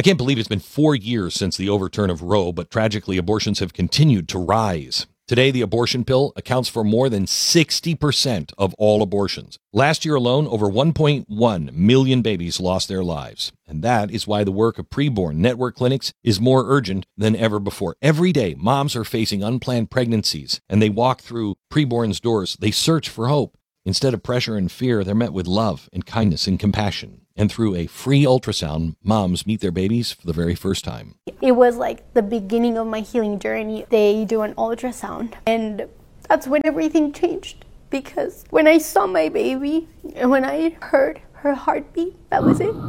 I can't believe it's been 4 years since the overturn of Roe, but tragically, abortions have continued to rise. Today, the abortion pill accounts for more than 60% of all abortions. Last year alone, over 1.1 million babies lost their lives. And that is why the work of preborn network clinics is more urgent than ever before. Every day, moms are facing unplanned pregnancies, and they walk through preborn's doors. They search for hope. Instead of pressure and fear, they're met with love and kindness and compassion. And through a free ultrasound, moms meet their babies for the very first time. It was like the beginning of my healing journey. They do an ultrasound, and that's when everything changed. Because when I saw my baby and when I heard her heartbeat, that was it.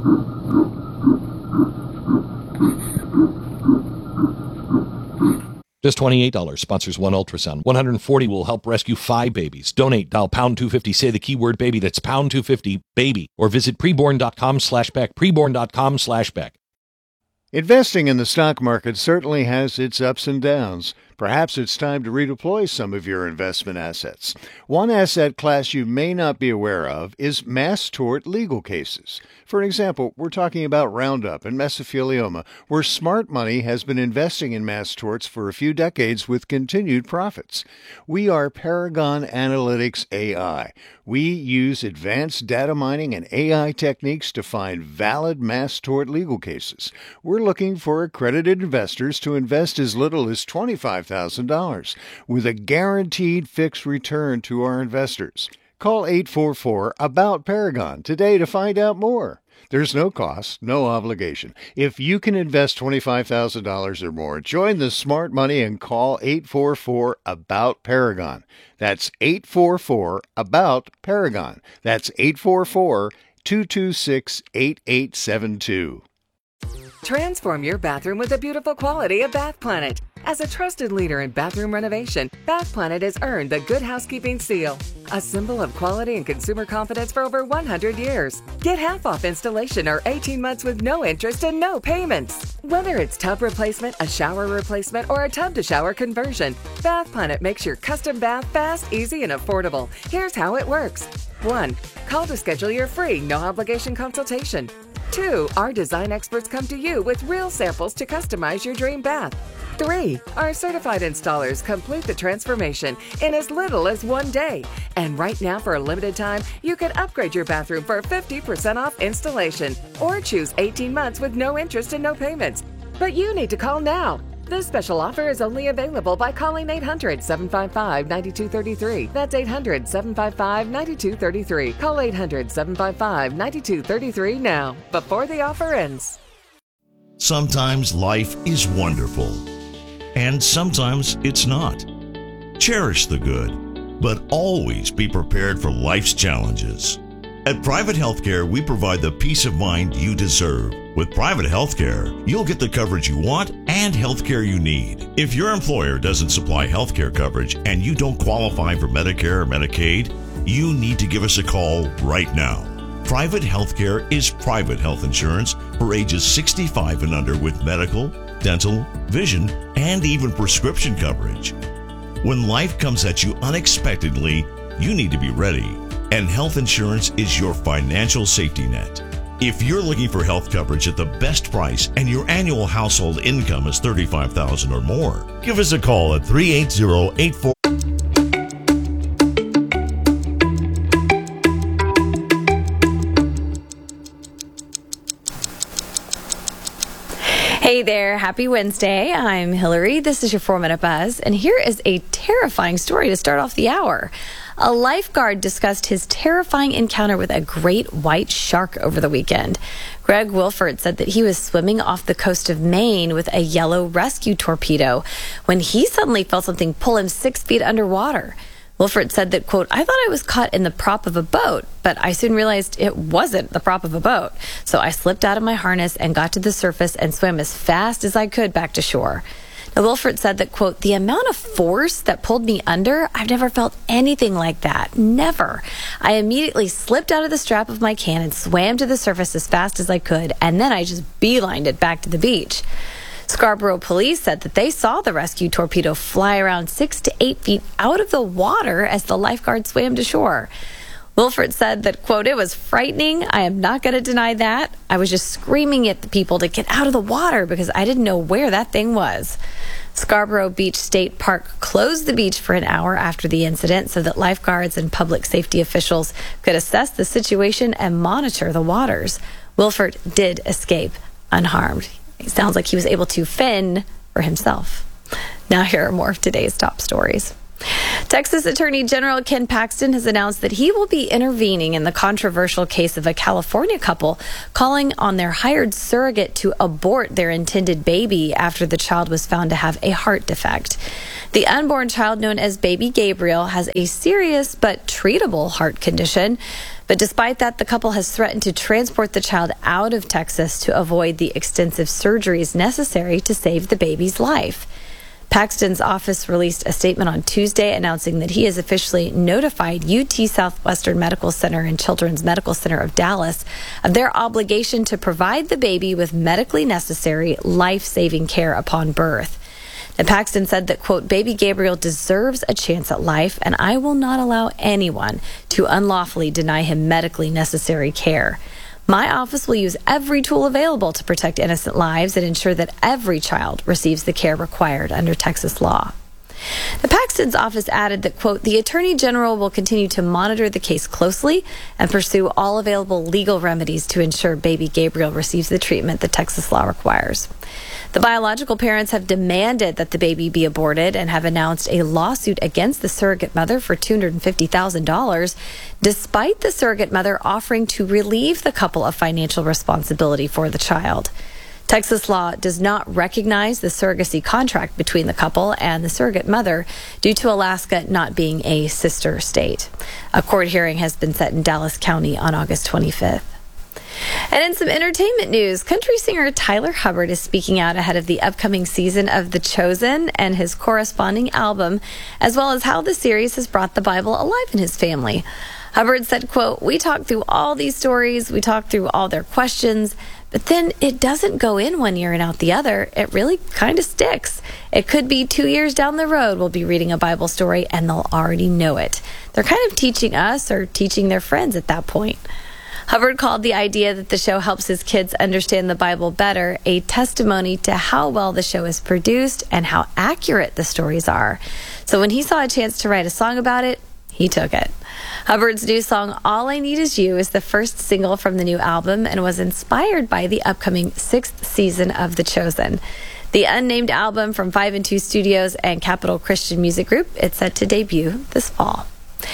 Just $28 sponsors one ultrasound. $140 will help rescue 5 babies. Donate, dial pound 250, say the keyword baby. That's pound 250 baby. Or visit preborn.com/Beck. Preborn.com/Beck. Investing in the stock market certainly has its ups and downs. Perhaps it's time to redeploy some of your investment assets. One asset class you may not be aware of is mass tort legal cases. For example, we're talking about Roundup and mesothelioma, where smart money has been investing in mass torts for a few decades with continued profits. We are Paragon Analytics AI. We use advanced data mining and AI techniques to find valid mass tort legal cases. We're looking for accredited investors to invest as little as $25,000 with a guaranteed fixed return to our investors. Call 844-ABOUT-PARAGON today to find out more. There's no cost, no obligation. If you can invest $25,000 or more, join the smart money and call 844-ABOUT-PARAGON. That's 844-ABOUT-PARAGON. That's 844-226-8872. Transform your bathroom with the beautiful quality of Bath Planet. As a trusted leader in bathroom renovation, Bath Planet has earned the Good Housekeeping seal, a symbol of quality and consumer confidence for over 100 years. Get half off installation or 18 months with no interest and no payments. Whether it's tub replacement, a shower replacement, or a tub-to-shower conversion, Bath Planet makes your custom bath fast, easy, and affordable. Here's how it works. 1. Call to schedule your free, no-obligation consultation. 2. Our design experts come to you with real samples to customize your dream bath. 3. Our certified installers complete the transformation in as little as 1 day. And right now, for a limited time, you can upgrade your bathroom for 50% off installation or choose 18 months with no interest and no payments. But you need to call now. This special offer is only available by calling 800-755-9233. That's 800-755-9233. Call 800-755-9233 now, before the offer ends. Sometimes life is wonderful, and sometimes it's not. Cherish the good, but always be prepared for life's challenges. At Private Healthcare, we provide the peace of mind you deserve. With private healthcare, you'll get the coverage you want and healthcare you need. If your employer doesn't supply healthcare coverage and you don't qualify for Medicare or Medicaid, you need to give us a call right now. Private healthcare is private health insurance for ages 65 and under with medical, dental, vision, and even prescription coverage. When life comes at you unexpectedly, you need to be ready, and health insurance is your financial safety net. If you're looking for health coverage at the best price and your annual household income is $35,000 or more, give us a call at 380-84. Hey there, happy Wednesday. I'm Hillary. This is your 4-Minute Buzz, and here is a terrifying story to start off the hour. A lifeguard discussed his terrifying encounter with a great white shark over the weekend. Greg Wilford said that he was swimming off the coast of Maine with a yellow rescue torpedo when he suddenly felt something pull him 6 feet underwater. Wilford said that, quote, I thought I was caught in the prop of a boat, but I soon realized it wasn't the prop of a boat. So I slipped out of my harness and got to the surface and swam as fast as I could back to shore. Now, Wilford said that, quote, the amount of force that pulled me under, I've never felt anything like that. Never. I immediately slipped out of the strap of my can and swam to the surface as fast as I could, and then I just beelined it back to the beach. Scarborough police said that they saw the rescue torpedo fly around 6 to 8 feet out of the water as the lifeguard swam to shore. Wilford said that, quote, "It was frightening. I am not going to deny that. I was just screaming at the people to get out of the water because I didn't know where that thing was." Scarborough Beach State Park closed the beach for an hour after the incident so that lifeguards and public safety officials could assess the situation and monitor the waters. Wilford did escape unharmed. It sounds like he was able to fend for himself. Now here are more of today's top stories. Texas Attorney General Ken Paxton has announced that he will be intervening in the controversial case of a California couple calling on their hired surrogate to abort their intended baby after the child was found to have a heart defect. The unborn child, known as baby Gabriel, has a serious but treatable heart condition. But despite that, the couple has threatened to transport the child out of Texas to avoid the extensive surgeries necessary to save the baby's life. Paxton's office released a statement on Tuesday announcing that he has officially notified UT Southwestern Medical Center and Children's Medical Center of Dallas of their obligation to provide the baby with medically necessary, life-saving care upon birth. Now, Paxton said that, quote, "Baby Gabriel deserves a chance at life, and I will not allow anyone to unlawfully deny him medically necessary care. My office will use every tool available to protect innocent lives and ensure that every child receives the care required under Texas law." The Paxton's office added that, quote, "The Attorney General will continue to monitor the case closely and pursue all available legal remedies to ensure baby Gabriel receives the treatment that Texas law requires." The biological parents have demanded that the baby be aborted and have announced a lawsuit against the surrogate mother for $250,000, despite the surrogate mother offering to relieve the couple of financial responsibility for the child. Texas law does not recognize the surrogacy contract between the couple and the surrogate mother due to Alaska not being a sister state. A court hearing has been set in Dallas County on August 25th. And in some entertainment news, country singer Tyler Hubbard is speaking out ahead of the upcoming season of The Chosen and his corresponding album, as well as how the series has brought the Bible alive in his family. Hubbard said, quote, "We talked through all these stories, we talked through all their questions, but then it doesn't go in one ear and out the other. It really kind of sticks. It could be 2 years down the road we'll be reading a Bible story and they'll already know it. They're kind of teaching us or teaching their friends at that point." Hubbard called the idea that the show helps his kids understand the Bible better a testimony to how well the show is produced and how accurate the stories are. So when he saw a chance to write a song about it, he took it. Hubbard's new song, All I Need Is You, is the first single from the new album and was inspired by the upcoming 6th season of The Chosen. The unnamed album from 5 and 2 Studios and Capital Christian Music Group, it's set to debut this fall.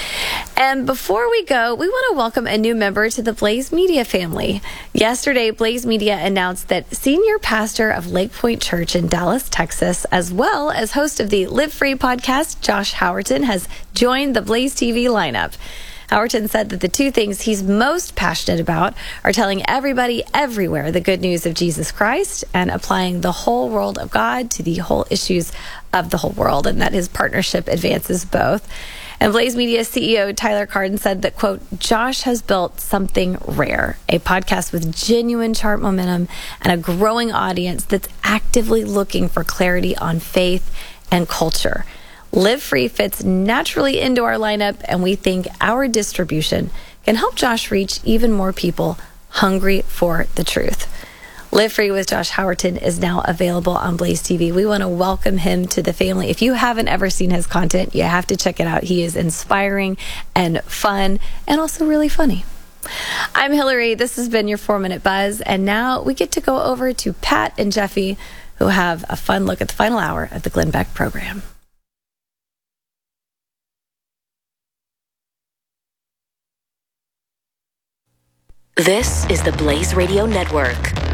And before we go, we want to welcome a new member to the Blaze Media family. Yesterday, Blaze Media announced that senior pastor of Lake Point Church in Dallas, Texas, as well as host of the Live Free podcast, Josh Howerton, has joined the Blaze TV lineup. Howerton said that the two things he's most passionate about are telling everybody everywhere the good news of Jesus Christ and applying the whole world of God to the whole issues of the whole world, and that his partnership advances both. And Blaze Media CEO Tyler Carden said that, quote, "Josh has built something rare, a podcast with genuine chart momentum and a growing audience that's actively looking for clarity on faith and culture. Live Free fits naturally into our lineup, and we think our distribution can help Josh reach even more people hungry for the truth." Live Free with Josh Howerton is now available on Blaze TV. We want to welcome him to the family. If you haven't ever seen his content, you have to check it out. He is inspiring and fun and also really funny. I'm Hillary. This has been your 4-Minute Buzz. And now we get to go over to Pat and Jeffy, who have a fun look at the final hour of the Glenn Beck program. This is the Blaze Radio Network.